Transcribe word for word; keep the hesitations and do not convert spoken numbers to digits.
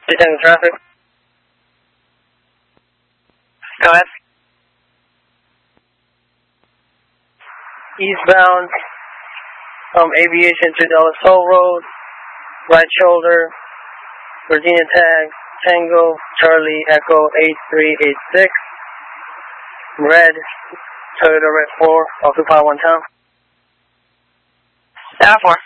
Detecting traffic. Go ahead. Eastbound from Aviation to Dallas Toll Road, right shoulder, Virginia tag, Tango, Charlie, Echo eight three eight six, red, Toyota Red four, oh two five one town. Tower four.